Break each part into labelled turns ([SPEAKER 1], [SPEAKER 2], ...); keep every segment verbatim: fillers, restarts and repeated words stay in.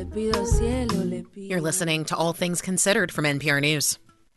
[SPEAKER 1] You're listening to All Things Considered from N P R News.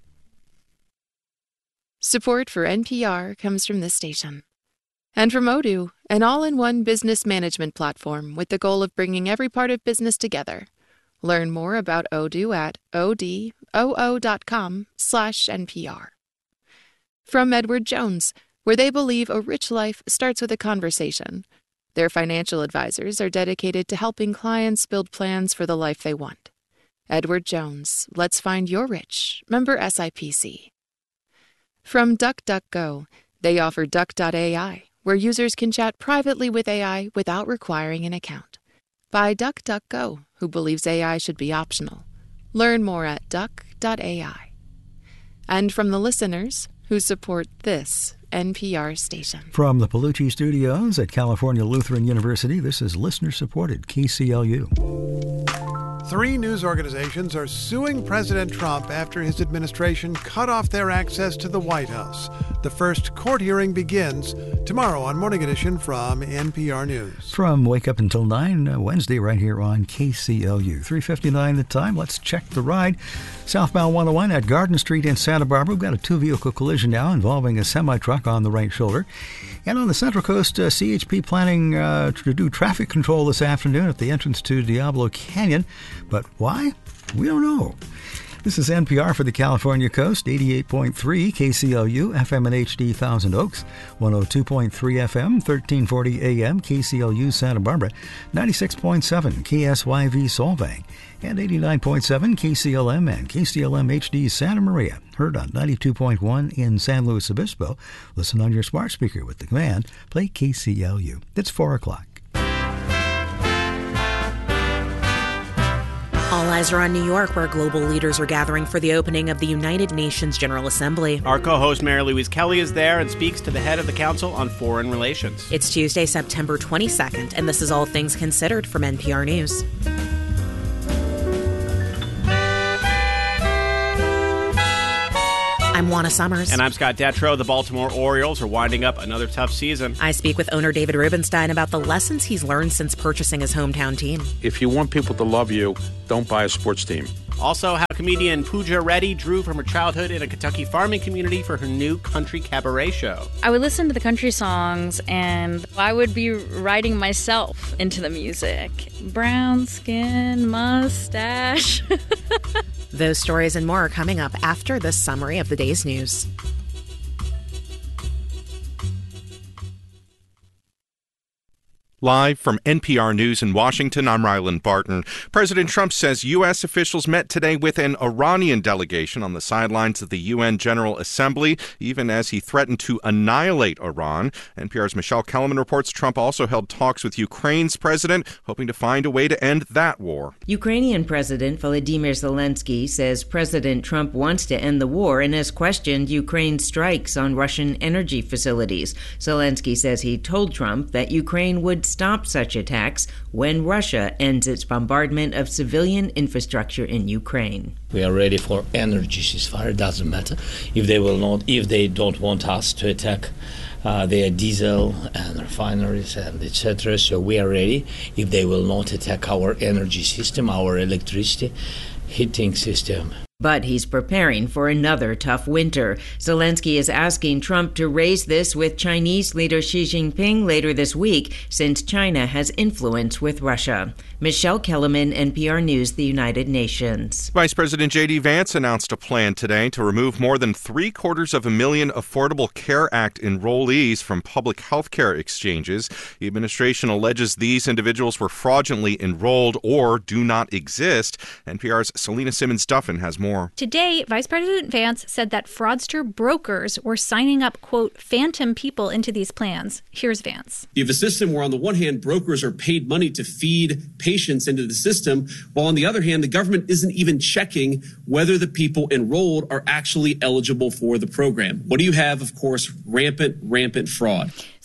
[SPEAKER 2] Support for N P R comes from this station. And from Odoo, an all-in-one business management platform with the goal of bringing every part of business together. Learn more about Odoo at odoo.com slash NPR. From Edward Jones, where they believe a rich life starts with a conversation. Their financial advisors are dedicated to helping clients build plans for the life they want. Edward Jones, let's find your rich. Member S I P C. From DuckDuckGo, they offer Duck dot A I, where users can chat privately with A I without requiring an account. By DuckDuckGo, who believes A I should be optional. Learn more at duck dot A I. And from the listeners who support this N P R station.
[SPEAKER 3] From the Palucci Studios at California Lutheran University, this is listener-supported K C L U.
[SPEAKER 4] Three news organizations are suing President Trump after his administration cut off their access to the White House. The first court hearing begins tomorrow on Morning Edition from N P R News.
[SPEAKER 3] From Wake Up Until nine, uh, Wednesday, right here on K C L U. three fifty-nine the time. Let's check the ride. Southbound one oh one at Garden Street in Santa Barbara. We've got a two-vehicle collision now involving a semi-truck on the right shoulder. And on the Central Coast, uh, C H P planning uh, to do traffic control this afternoon at the entrance to Diablo Canyon. But why? We don't know. This is N P R for the California Coast, eighty-eight point three K C L U, F M and H D Thousand Oaks, one oh two point three F M, thirteen forty A M, K C L U Santa Barbara, ninety-six point seven K S Y V Solvang, and eighty-nine point seven K C L M and K C L M H D Santa Maria. Heard on ninety-two point one in San Luis Obispo. Listen on your smart speaker with the command, play K C L U. It's four o'clock.
[SPEAKER 1] All eyes are on New York, where global leaders are gathering for the opening of the United Nations General Assembly.
[SPEAKER 5] Our co-host Mary Louise Kelly is there and speaks to the head of the Council on Foreign Relations.
[SPEAKER 1] It's Tuesday, September twenty-second, and this is All Things Considered from N P R News. I'm Juana Summers.
[SPEAKER 5] And I'm Scott Detrow. The Baltimore Orioles are winding up another tough season.
[SPEAKER 1] I speak with owner David Rubenstein about the lessons he's learned since purchasing his hometown team.
[SPEAKER 6] If you want people to love you, don't buy a sports team.
[SPEAKER 5] Also, how comedian Pooja Reddy drew from her childhood in a Kentucky farming community for her new country cabaret show.
[SPEAKER 7] I would listen to the country songs, and I would be writing myself into the music. Brown skin, mustache.
[SPEAKER 1] Those stories and more are coming up after this summary of the day's news.
[SPEAKER 8] Live from N P R News in Washington, I'm Ryland Barton. President Trump says U S officials met today with an Iranian delegation on the sidelines of the U N General Assembly, even as he threatened to annihilate Iran. N P R's Michelle Kellerman reports Trump also held talks with Ukraine's president, hoping to find a way to end that war.
[SPEAKER 9] Ukrainian President Volodymyr Zelensky says President Trump wants to end the war and has questioned Ukraine's strikes on Russian energy facilities. Zelensky says he told Trump that Ukraine would stop such attacks when Russia ends its bombardment of civilian infrastructure in Ukraine.
[SPEAKER 10] We are ready for energy ceasefire. It doesn't matter if they will not, if they don't want us to attack uh, their diesel and refineries and et cetera. So we are ready if they will not attack our energy system, our electricity heating system.
[SPEAKER 9] But he's preparing for another tough winter. Zelensky is asking Trump to raise this with Chinese leader Xi Jinping later this week, since China has influence with Russia. Michelle Kellerman, N P R News, the United Nations.
[SPEAKER 8] Vice President J D Vance announced a plan today to remove more than three quarters of a million Affordable Care Act enrollees from public health care exchanges. The administration alleges these individuals were fraudulently enrolled or do not exist. N P R's Selena Simmons-Duffin has more.
[SPEAKER 11] Today, Vice President Vance said that fraudster brokers were signing up, quote, phantom people into these plans. Here's Vance.
[SPEAKER 12] You have a system where, on the one hand, brokers are paid money to feed patients into the system, while on the other hand, the government isn't even checking whether the people enrolled are actually eligible for the program. What do you have? Of course, rampant, rampant fraud.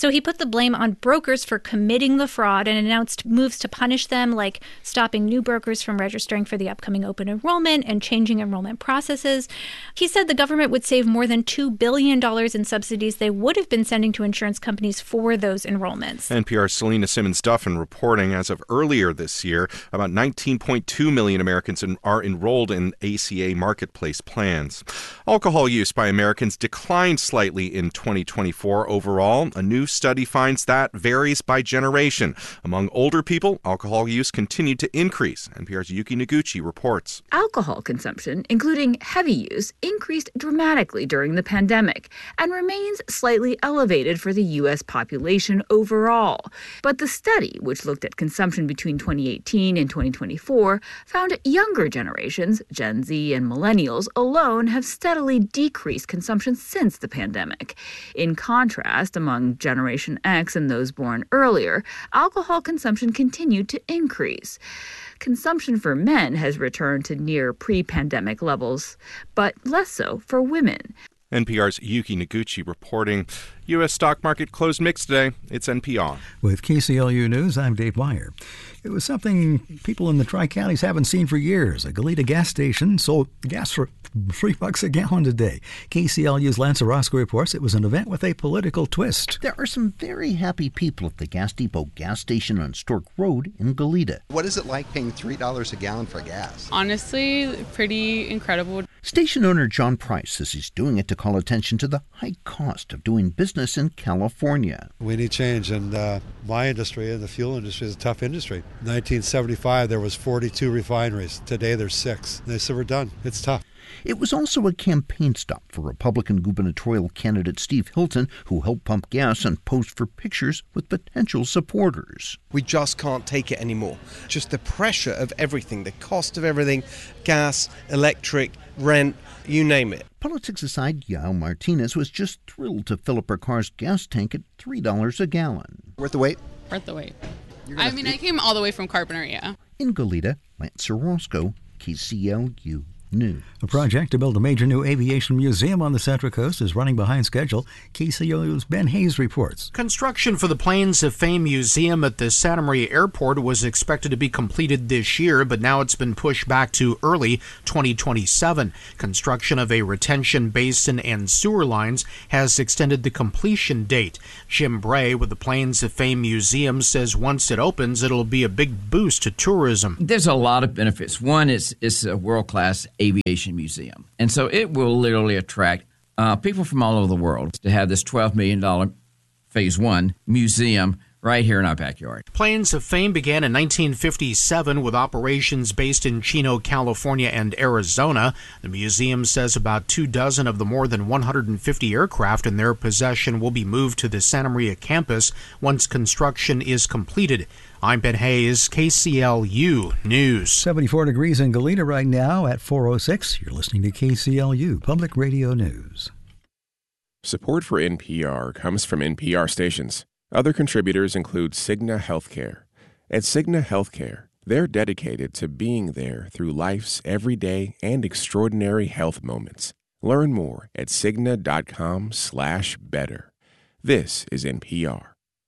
[SPEAKER 11] So he put the blame on brokers for committing the fraud and announced moves to punish them, like stopping new brokers from registering for the upcoming open enrollment and changing enrollment processes. He said the government would save more than two billion dollars in subsidies they would have been sending to insurance companies for those enrollments.
[SPEAKER 8] N P R's Selena Simmons-Duffin reporting as of earlier this year, about nineteen point two million Americans in, are enrolled in A C A marketplace plans. Alcohol use by Americans declined slightly in twenty twenty-four overall. A new study finds that varies by generation. Among older people, alcohol use continued to increase. N P R's Yuki Noguchi reports.
[SPEAKER 13] Alcohol consumption, including heavy use, increased dramatically during the pandemic and remains slightly elevated for the U S population overall. But the study, which looked at consumption between twenty eighteen and twenty twenty-four, found younger generations, Gen Z and millennials alone, have steadily decreased consumption since the pandemic. In contrast, among Generation X and those born earlier, alcohol consumption continued to increase. Consumption for men has returned to near pre-pandemic levels, but less so for women.
[SPEAKER 8] N P R's Yuki Noguchi reporting. U S stock market closed mixed today. It's N P R.
[SPEAKER 3] With K C L U News, I'm Dave Meyer. It was something people in the Tri-Counties haven't seen for years. A Goleta gas station sold gas for three bucks a gallon today. K C L U's Lance Orozco reports it was an event with a political twist.
[SPEAKER 14] There are some very happy people at the Gas Depot gas station on Stork Road in Goleta.
[SPEAKER 15] What is it like paying three dollars a gallon for gas?
[SPEAKER 16] Honestly, pretty incredible.
[SPEAKER 14] Station owner John Price says he's doing it to call attention to the high cost of doing business in California.
[SPEAKER 17] We need change, and uh, my industry, and the fuel industry, is a tough industry. In nineteen seventy-five, there was forty-two refineries. Today, there's six. They said, we're done. It's tough.
[SPEAKER 14] It was also a campaign stop for Republican gubernatorial candidate Steve Hilton, who helped pump gas and posed for pictures with potential supporters.
[SPEAKER 18] We just can't take it anymore. Just the pressure of everything, the cost of everything, gas, electric, rent, you name it.
[SPEAKER 14] Politics aside, Yael Martinez was just thrilled to fill up her car's gas tank at three dollars a gallon.
[SPEAKER 15] Worth the wait?
[SPEAKER 16] Worth the wait. I mean, I came all the way from Carpenter, yeah.
[SPEAKER 14] In Goleta, Lance Orozco, K C L U News.
[SPEAKER 3] A project to build a major new aviation museum on the Central Coast is running behind schedule. K C L U's Ben Hayes reports.
[SPEAKER 19] Construction for the Planes of Fame Museum at the Santa Maria Airport was expected to be completed this year, but now it's been pushed back to early twenty twenty-seven. Construction of a retention basin and sewer lines has extended the completion date. Jim Bray with the Planes of Fame Museum says once it opens, it'll be a big boost to tourism.
[SPEAKER 20] There's a lot of benefits. One is it's a world-class aviation museum. And so it will literally attract uh, people from all over the world to have this twelve million dollars phase one museum right here in our backyard.
[SPEAKER 19] Planes of Fame began in nineteen fifty-seven with operations based in Chino, California and Arizona. The museum says about two dozen of the more than one hundred fifty aircraft in their possession will be moved to the Santa Maria campus once construction is completed. I'm Ben Hayes, K C L U News.
[SPEAKER 3] seventy-four degrees in Goleta right now at four oh six. You're listening to K C L U Public Radio News.
[SPEAKER 21] Support for N P R comes from N P R stations. Other contributors include Cigna Healthcare. At Cigna Healthcare, they're dedicated to being there through life's everyday and extraordinary health moments. Learn more at Cigna.com slash better. This is N P R.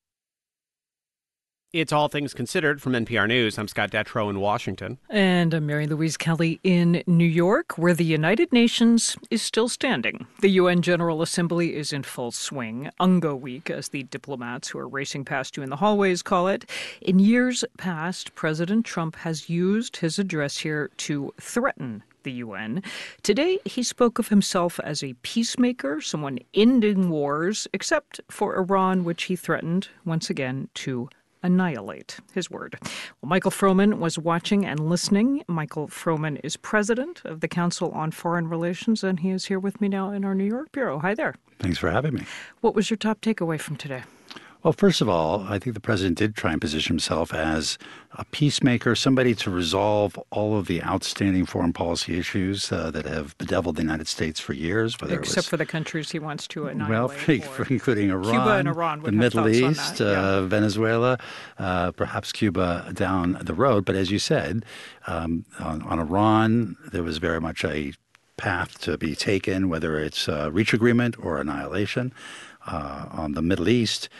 [SPEAKER 5] It's All Things Considered from N P R News. I'm Scott Detrow in Washington.
[SPEAKER 22] And I'm Mary Louise Kelly in New York, where the United Nations is still standing. The U N General Assembly is in full swing. Ungo Week, as the diplomats who are racing past you in the hallways call it. In years past, President Trump has used his address here to threaten the U N. Today, he spoke of himself as a peacemaker, someone ending wars, except for Iran, which he threatened, once again, to annihilate, his word. Well, Michael Froman was watching and listening. Michael Froman is president of the Council on Foreign Relations, and he is here with me now in our New York bureau. Hi there.
[SPEAKER 23] Thanks for having me.
[SPEAKER 22] What was your top takeaway from today?
[SPEAKER 23] Well, first of all, I think the president did try and position himself as a peacemaker, somebody to resolve all of the outstanding foreign policy issues uh, that have bedeviled the United States for years. Whether
[SPEAKER 22] Except
[SPEAKER 23] it was,
[SPEAKER 22] for the countries he wants to annihilate.
[SPEAKER 23] Well, including Iran,
[SPEAKER 22] Cuba and Iran would
[SPEAKER 23] the
[SPEAKER 22] have
[SPEAKER 23] Middle East,
[SPEAKER 22] on that, yeah.
[SPEAKER 23] uh, Venezuela, uh, perhaps Cuba down the road. But as you said, um, on, on Iran, there was very much a path to be taken, whether it's a reach agreement or annihilation. Uh, on the Middle East,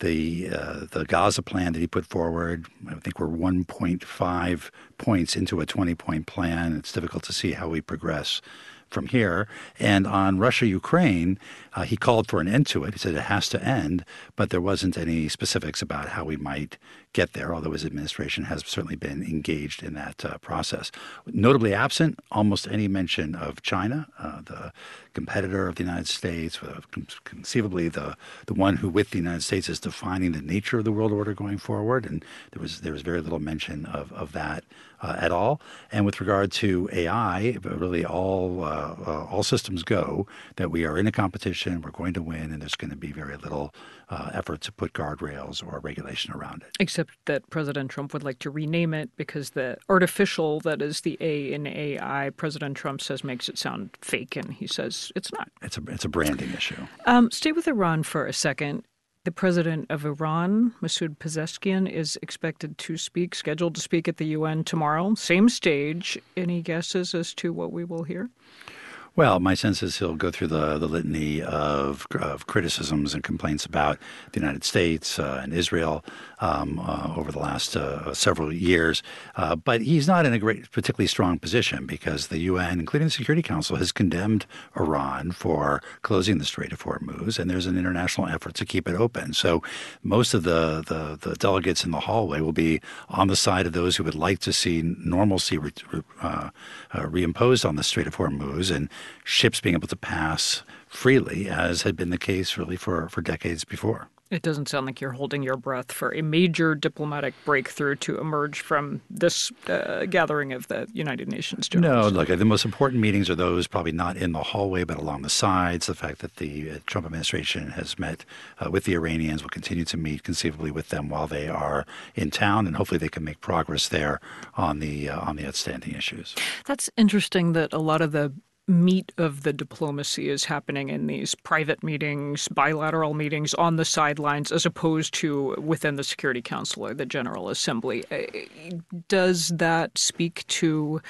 [SPEAKER 23] The uh, the Gaza plan that he put forward, I think we're one point five points into a twenty-point plan. It's difficult to see how we progress from here. And on Russia-Ukraine, uh, he called for an end to it. He said it has to end, but there wasn't any specifics about how we might get there, although his administration has certainly been engaged in that uh, process. Notably absent, almost any mention of China, uh, the competitor of the United States, uh, conceivably the, the one who, with the United States, is defining the nature of the world order going forward. And there was there was very little mention of, of that uh, at all. And with regard to A I, really all uh, uh, all systems go that we are in a competition, we're going to win, and there's going to be very little uh, effort to put guardrails or regulation around it.
[SPEAKER 22] Except that President Trump would like to rename it because the artificial, that is the A in A I, President Trump says makes it sound fake, and he says it's not.
[SPEAKER 23] It's a, it's a branding issue.
[SPEAKER 22] Um, stay with Iran for a second. The president of Iran, Masoud Pezeshkian, is expected to speak, scheduled to speak at the U N tomorrow. Same stage. Any guesses as to what we will hear?
[SPEAKER 23] Well, my sense is he'll go through the, the litany of, of criticisms and complaints about the United States uh, and Israel um, uh, over the last uh, several years. Uh, but he's not in a great, particularly strong position because the U N, including the Security Council, has condemned Iran for closing the Strait of Hormuz, and there's an international effort to keep it open. So most of the, the, the delegates in the hallway will be on the side of those who would like to see normalcy re, uh, uh, reimposed on the Strait of Hormuz and ships being able to pass freely, as had been the case really for, for decades before.
[SPEAKER 22] It doesn't sound like you're holding your breath for a major diplomatic breakthrough to emerge from this uh, gathering of the United Nations General.
[SPEAKER 23] No, look, the most important meetings are those probably not in the hallway but along the sides. The fact that the uh, Trump administration has met uh, with the Iranians, will continue to meet conceivably with them while they are in town, and hopefully they can make progress there on the uh, on the outstanding issues.
[SPEAKER 22] That's interesting that a lot of the meat of the diplomacy is happening in these private meetings, bilateral meetings on the sidelines, as opposed to within the Security Council or the General Assembly. Does that speak to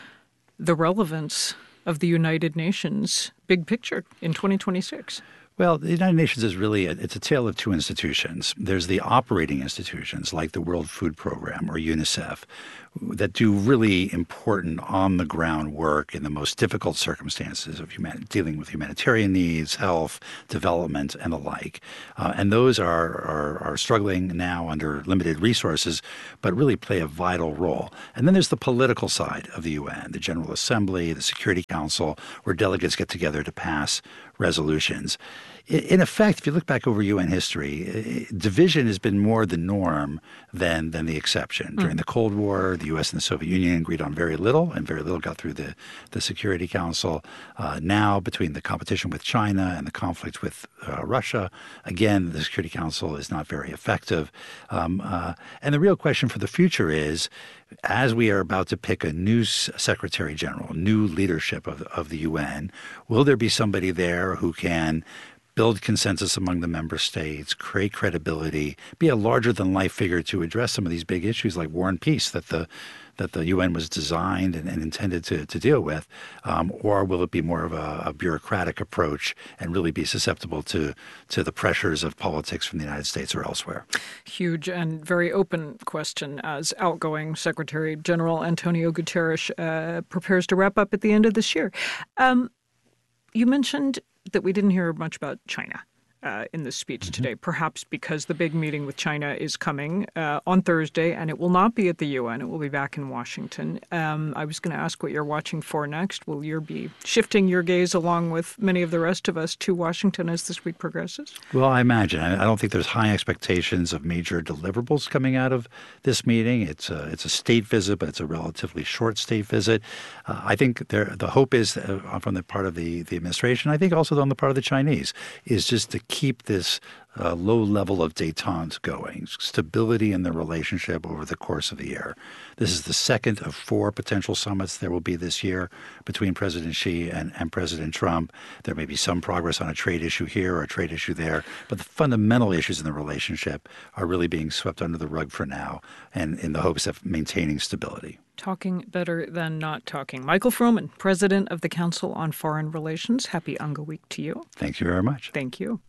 [SPEAKER 22] the relevance of the United Nations big picture in twenty twenty-six?
[SPEAKER 23] Well, the United Nations is really a, it's a tale of two institutions. There's the operating institutions like the World Food Program or UNICEF that do really important on-the-ground work in the most difficult circumstances of human, dealing with humanitarian needs, health, development, and the like. Uh, and those are, are, are struggling now under limited resources, but really play a vital role. And then there's the political side of the U N, the General Assembly, the Security Council, where delegates get together to pass resolutions. In effect, if you look back over U N history, division has been more the norm than than the exception. Mm. During the Cold War, the U S and the Soviet Union agreed on very little, and very little got through the, the Security Council. Uh, now, between the competition with China and the conflict with uh, Russia, again, the Security Council is not very effective. Um, uh, and the real question for the future is, as we are about to pick a new Secretary General, new leadership of, of the U N, will there be somebody there who can build consensus among the member states, create credibility, be a larger-than-life figure to address some of these big issues like war and peace that the that the U N was designed and, and intended to, to deal with, um, or will it be more of a, a bureaucratic approach and really be susceptible to, to the pressures of politics from the United States or elsewhere?
[SPEAKER 22] Huge and very open question as outgoing Secretary General Antonio Guterres uh, prepares to wrap up at the end of this year. Um, you mentioned that we didn't hear much about China uh, in this speech mm-hmm. today, perhaps because the big meeting with China is coming uh, on Thursday, and it will not be at the U N. It will be back in Washington. Um, I was going to ask what you're watching for next. Will you be shifting your gaze along with many of the rest of us to Washington as this week progresses?
[SPEAKER 23] Well, I imagine. I don't think there's high expectations of major deliverables coming out of this meeting. It's a, it's a state visit, but it's a relatively short state visit. Uh, I think there, the hope is uh, from the part of the, the administration, I think also on the part of the Chinese, is just to keep this uh, low level of détente going, stability in the relationship over the course of the year. This is the second of four potential summits there will be this year between President Xi and, and President Trump. There may be some progress on a trade issue here or a trade issue there, but the fundamental issues in the relationship are really being swept under the rug for now, and in the hopes of maintaining stability.
[SPEAKER 22] Talking better than not talking. Michael Froman, President of the Council on Foreign Relations. Happy Unga Week to you.
[SPEAKER 23] Thank you very much.
[SPEAKER 22] Thank you.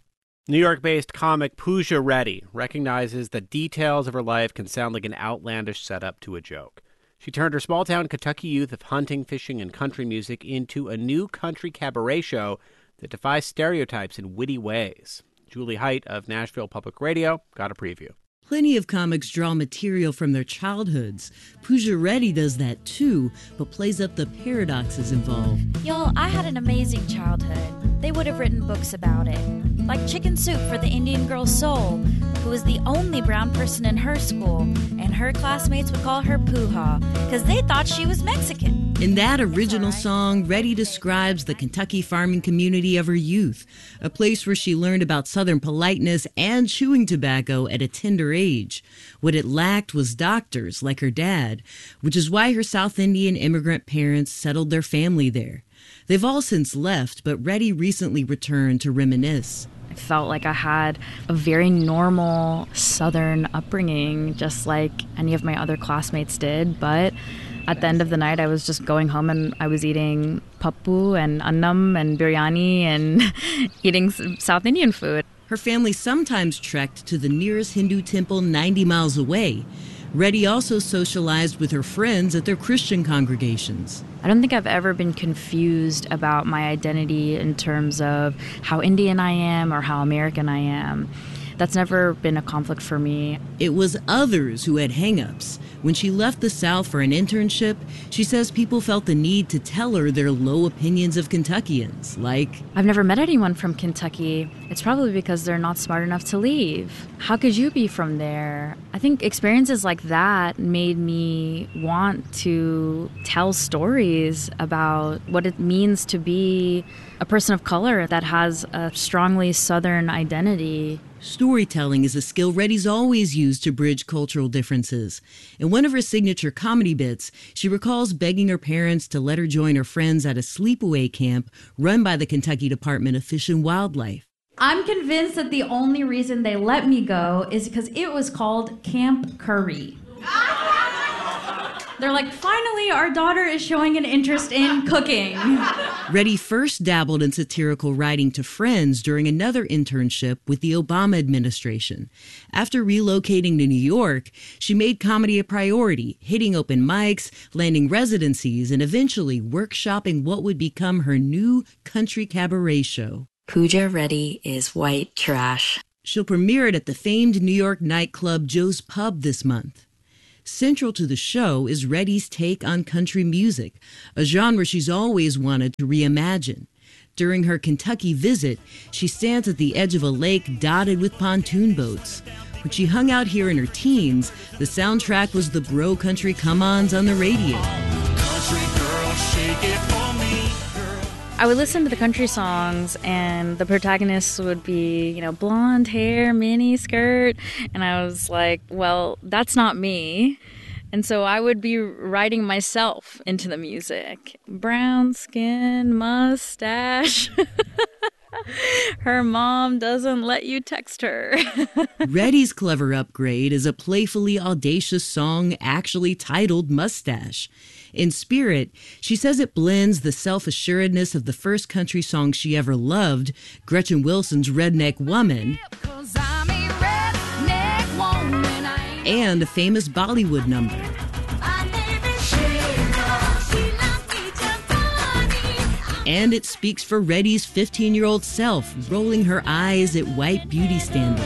[SPEAKER 5] New York-based comic Pooja Reddy recognizes that details of her life can sound like an outlandish setup to a joke. She turned her small-town Kentucky youth of hunting, fishing, and country music into a new country cabaret show that defies stereotypes in witty ways. Julie Height of Nashville Public Radio got a preview.
[SPEAKER 2] Plenty of comics draw material from their childhoods. Pooja Reddy does that too, but plays up the paradoxes involved.
[SPEAKER 4] Y'all, I had an amazing childhood. They would have written books about it. Like Chicken Soup for the Indian girl Soul, who was the only brown person in her school, and her classmates would call her Pooha, because they thought she was Mexican.
[SPEAKER 2] In that original song, Reddy describes the Kentucky farming community of her youth, a place where she learned about Southern politeness and chewing tobacco at a tender age. What it lacked was doctors like her dad, which is why her South Indian immigrant parents settled their family there. They've all since left, but Reddy recently returned to reminisce.
[SPEAKER 7] I felt like I had a very normal Southern upbringing, just like any of my other classmates did, but at the end of the night, I was just going home and I was eating pappu and annam and biryani and eating South Indian food.
[SPEAKER 2] Her family sometimes trekked to the nearest Hindu temple ninety miles away. Reddy also socialized with her friends at their Christian congregations.
[SPEAKER 7] I don't think I've ever been confused about my identity in terms of how Indian I am or how American I am. That's never been a conflict for me.
[SPEAKER 2] It was others who had hang-ups. When she left the South for an internship, she says people felt the need to tell her their low opinions of Kentuckians, like,
[SPEAKER 7] I've never met anyone from Kentucky. It's probably because they're not smart enough to leave. How could you be from there? I think experiences like that made me want to tell stories about what it means to be a person of color that has a strongly Southern identity.
[SPEAKER 2] Storytelling is a skill Reddy's always used to bridge cultural differences. In one of her signature comedy bits, she recalls begging her parents to let her join her friends at a sleepaway camp run by the Kentucky Department of Fish and Wildlife.
[SPEAKER 6] I'm convinced that the only reason they let me go is because it was called Camp Curry. They're like, finally, our daughter is showing an interest in cooking.
[SPEAKER 2] Reddy first dabbled in satirical writing to friends during another internship with the Obama administration. After relocating to New York, she made comedy a priority, hitting open mics, landing residencies, and eventually workshopping what would become her new country cabaret show.
[SPEAKER 4] Pooja Reddy is white trash.
[SPEAKER 2] She'll premiere it at the famed New York nightclub Joe's Pub this month. Central to the show is Reddy's take on country music, a genre she's always wanted to reimagine. During her Kentucky visit, she stands at the edge of a lake dotted with pontoon boats. When she hung out here in her teens, the soundtrack was the bro country come-ons on the radio.
[SPEAKER 24] Country girl, shake it for me, girl.
[SPEAKER 7] I would listen to the country songs, and the protagonists would be, you know, blonde hair, mini skirt, and I was like, well, that's not me. And so I would be writing myself into the music. Brown skin, mustache. Her mom doesn't let you text her.
[SPEAKER 2] Reddy's clever upgrade is a playfully audacious song actually titled Mustache. In spirit, she says it blends the self-assuredness of the first country song she ever loved, Gretchen Wilson's Redneck Woman, and a famous Bollywood number. And it speaks for Reddy's fifteen-year-old self, rolling her eyes at white beauty standards.